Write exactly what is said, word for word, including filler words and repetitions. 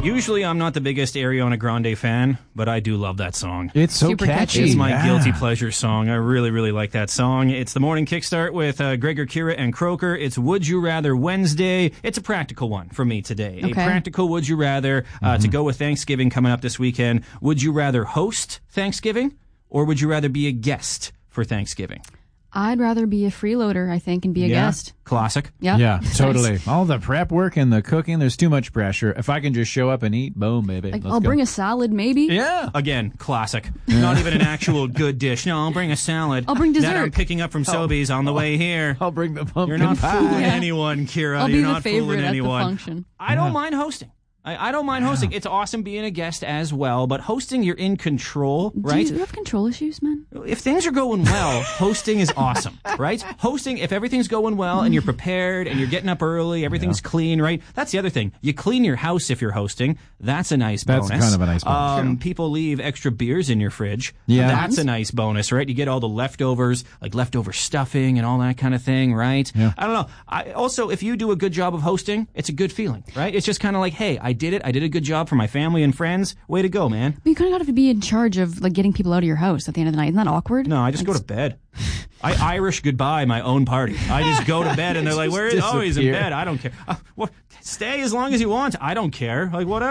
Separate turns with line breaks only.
Usually I'm not the biggest Ariana Grande fan, but I do love that song.
It's so
Super
catchy.
catchy.
It's my
Yeah.
guilty pleasure song. I really, really like that song. It's the Morning Kickstart with uh, Gregor, Kira, and Croker. It's Would You Rather Wednesday. It's a practical one for me today.
Okay.
A practical Would You Rather uh,
Mm-hmm.
to go with Thanksgiving coming up this weekend. Would you rather host Thanksgiving or would you rather be a guest for Thanksgiving?
I'd rather be a freeloader, I think, and be a
Yeah?
guest.
Classic.
Yep.
Yeah,
Nice.
totally. All the prep work and the cooking, there's too much pressure. If I can just show up and eat, boom, baby.
Like,
Let's
I'll
go.
bring a salad, maybe.
Yeah.
Again, classic. Not even an actual good dish. No, I'll bring a salad.
I'll bring
That
dessert.
I'm picking up from Sobeys on the way here.
I'll bring the pumpkin
You're not
pie.
fooling
Yeah.
anyone, Kira.
I'll
You're
be the
not
favorite
fooling
at the
anyone.
function.
I don't mind hosting. I, I don't mind hosting. It's awesome being a guest as well, but hosting, you're in control, right?
Do you have control issues, man?
If things are going well, hosting is awesome, right? Hosting, if everything's going well and you're prepared and you're getting up early, everything's clean, right? That's the other thing. You clean your house if you're hosting. That's a nice
That's
bonus.
kind of a nice bonus.
Um, people leave extra beers in your fridge.
Yeah.
That's a nice bonus, right? You get all the leftovers, like leftover stuffing and all that kind of thing, right?
Yeah.
I don't know. I, also, if you do a good job of hosting, it's a good feeling, right? It's just kind of like, hey, I did it. I did a good job for my family and friends. Way to go, man.
But you kind of have to be in charge of like getting people out of your house at the end of the night. Isn't that awkward?
No, I just go to bed. I Irish goodbye my own party. I just go to bed and they're like, where is? Oh, he's in
disappear.
bed. I don't care. Uh, what, stay as long as you want. I don't care. Like, whatever.